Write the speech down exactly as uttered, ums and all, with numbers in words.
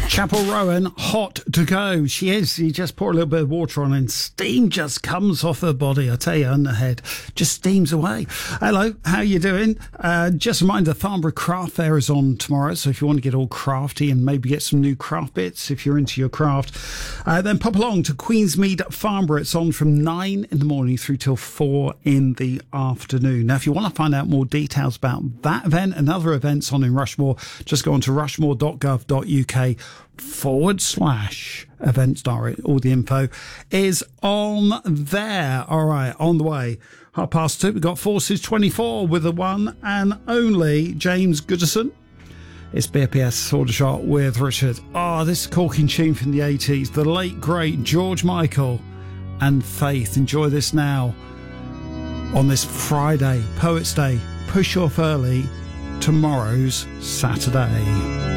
Chapel Rowan, hot to go. She is. You just pour a little bit of water on and steam just comes off her body. I tell you, on the head, just steams away. Hello, how you doing? Uh, just a reminder, Farnborough Craft Fair is on tomorrow. So if you want to get all crafty and maybe get some new craft bits, if you're into your craft, uh, then pop along to Queensmead Farnborough. It's on from nine in the morning through till four in the afternoon. Now, if you want to find out more details about that event and other events on in Rushmore, just go on to rushmore dot gov dot uk forward slash events diary. All the info is on there. All right, on the way. Half past two, we've got Forces twenty-four with the one and only James Goodison. It's B P S Sword Shot with Richard. Oh, this corking tune from the eighties. The late, great George Michael and Faith. Enjoy this now on this Friday, Poets' Day. Push off early. Tomorrow's Saturday.